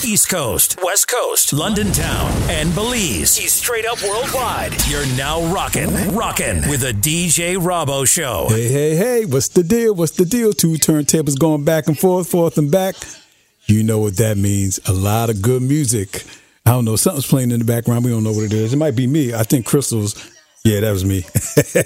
East Coast, West Coast, London Town, and Belize. He's straight up worldwide. You're now rocking with the DJ Robbo Show. Hey, what's the deal? Two turntables going back and forth and back. You know what that means. A lot of good music. I don't know, something's playing in the background. We don't know what it is. It might be me. I think Crystal's. Yeah, that was me.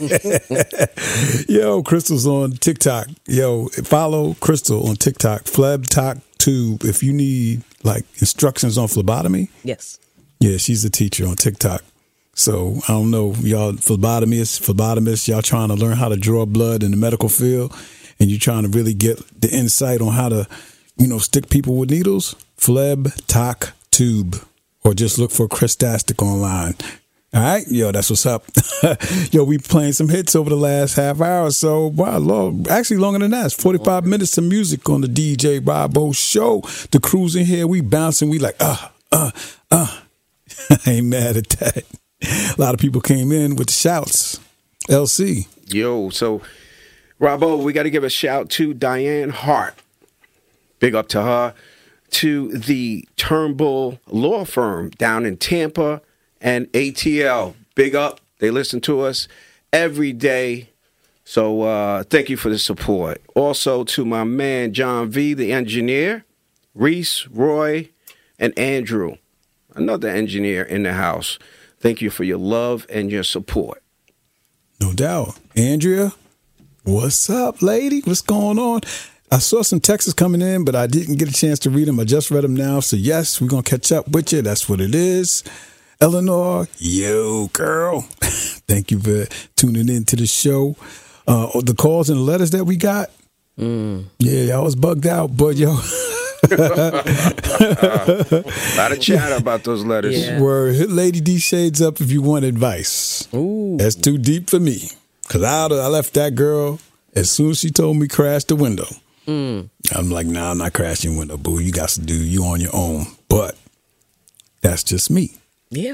Yo, Crystal's on TikTok. Yo, follow Crystal on TikTok. PhlebTalkTube. If you need like instructions on phlebotomy. Yes. Yeah, she's a teacher on TikTok. So I don't know, y'all phlebotomists, y'all trying to learn how to draw blood in the medical field, and you trying to really get the insight on how to, stick people with needles. PhlebTalkTube. Or just look for Christastic online. All right, yo, that's what's up. Yo, we playing some hits over the last half hour or so. Wow, actually longer than that. It's 45 minutes of music on the DJ Robbo Show. The crew's in here, we bouncing, we like, I ain't mad at that. A lot of people came in with the shouts. LC. Yo, so, Robbo, we got to give a shout to Diane Hart. Big up to her. To the Turnbull Law Firm down in Tampa and ATL. Big up. They listen to us every day. So thank you for the support. Also to my man, John V., the engineer, Reese, Roy, and Andrew, another engineer in the house. Thank you for your love and your support. No doubt. Andrea, what's up, lady? What's going on? I saw some texts coming in, but I didn't get a chance to read them. I just read them now. So, yes, we're going to catch up with you. That's what it is. Eleanor, yo, girl. Thank you for tuning in to the show. The calls and the letters that we got. Yeah, I was bugged out, but yo. A lot of chatter about those letters. Yeah. Hit Lady D Shades up if you want advice. Ooh. That's too deep for me. Because I left that girl as soon as she told me crash the window. I'm like, nah, I'm not crashing window, boo. You got to do you on your own. But that's just me. Yeah.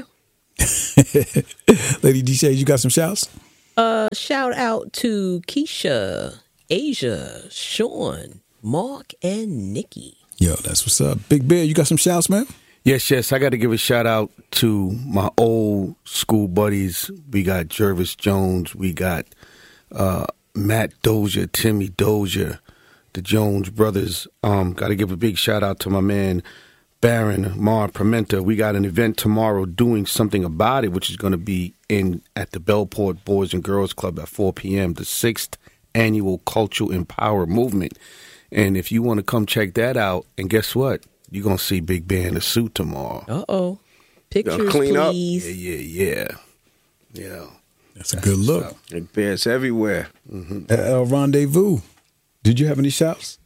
Lady D Shades, you got some shouts? Shout out to Keisha, Asia, Sean, Mark, and Nikki. Yo, that's what's up. Big Bear, you got some shouts, man? Yes. I got to give a shout out to my old school buddies. We got Jervis Jones. We got Matt Dozier, Timmy Dozier, the Jones brothers. Got to give a big shout out to my man Baron Mar Pimenta. We got an event tomorrow doing something about it, which is going to be at the Bellport Boys and Girls Club at 4 p.m., the 6th annual Cultural Empower Movement. And if you want to come check that out, and guess what? You're going to see Big Bear in a suit tomorrow. Uh-oh. Pictures, clean please. Up. Yeah. That's a good look. Big Bear's everywhere. Mm-hmm. Rendezvous. Did you have any shouts?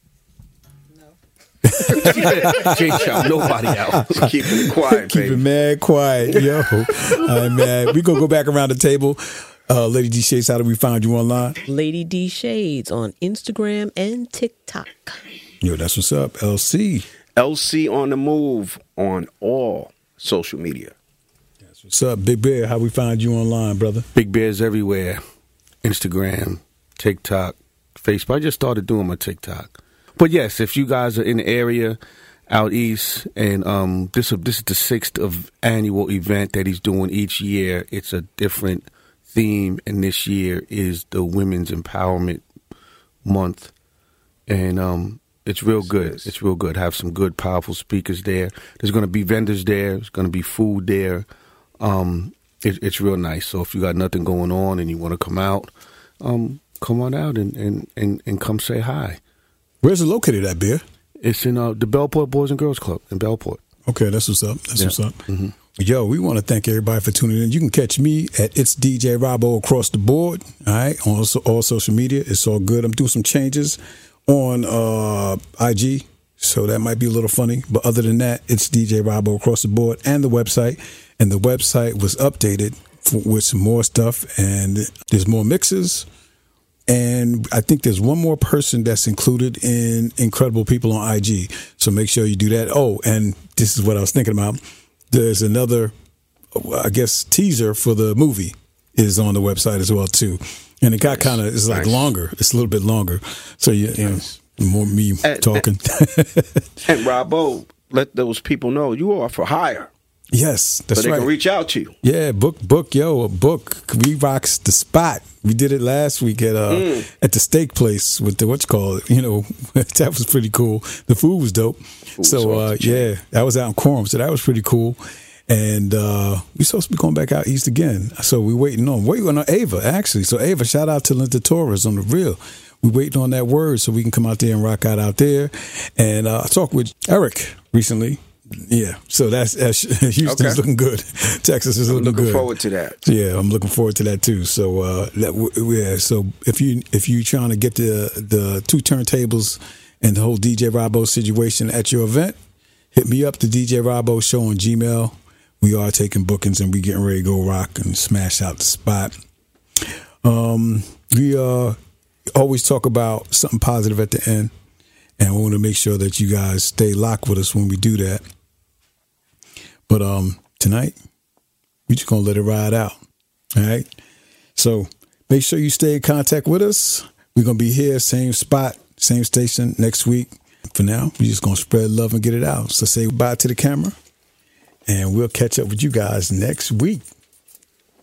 She ain't shout nobody out. Keeping it quiet, Keep it mad quiet. Yo. I'm mad. We're going to go back around the table. Lady D Shades, how do we find you online? Lady D Shades on Instagram and TikTok. Yo, that's what's up. LC. LC on the move on all social media. That's what's up. Big Bear, how we find you online, brother? Big Bear's everywhere. Instagram, TikTok, Facebook. I just started doing my TikTok. But yes, if you guys are in the area out east, and this is the 6th of annual event that he's doing each year. It's a different theme, and this year is the Women's Empowerment Month. And it's real good. It's real good. Have some good, powerful speakers there. There's going to be vendors there. There's going to be food there. It's real nice. So if you got nothing going on and you want to come out, come on out and come say hi. Where's it located at, Bear? It's in the Bellport Boys and Girls Club in Bellport. Okay, that's what's up. What's up. Mm-hmm. Yo, we want to thank everybody for tuning in. You can catch me at It's DJ Robbo across the board. All right, on all social media. It's all good. I'm doing some changes on IG, so that might be a little funny. But other than that, it's DJ Robbo across the board and the website. And the website was updated with some more stuff, and there's more mixes. And I think there's one more person that's included in Incredible People on IG. So make sure you do that. Oh, and this is what I was thinking about. There's another, I guess, teaser for the movie is on the website as well, too. And it got kind of, it's like longer. It's a little bit longer. So, you know, more me talking. And Robbo, let those people know you are for hire. Yes, that's so they right. can reach out to you. Yeah, book, a book. We rocks the spot. We did it last week at the steak place with the that was pretty cool. The food was dope. That was out in Quorum, so that was pretty cool. And we supposed to be going back out east again, so we're waiting on Ava actually. So Ava, shout out to Linda Torres on the real. We're waiting on that word so we can come out there and rock out there. And I talked with Eric recently. Yeah, so that's Houston's looking good. Texas is looking good. Looking forward to that. Yeah, I'm looking forward to that too. So so if you trying to get the two turntables and the whole DJ Robbo situation at your event, hit me up, the DJ Robbo Show on Gmail. We are taking bookings and we getting ready to go rock and smash out the spot. We always talk about something positive at the end, and I want to make sure that you guys stay locked with us when we do that. But tonight, we just gonna let it ride out. All right. So make sure you stay in contact with us. We're gonna be here, same spot, same station next week. For now, we're just gonna spread love and get it out. So say bye to the camera, and we'll catch up with you guys next week.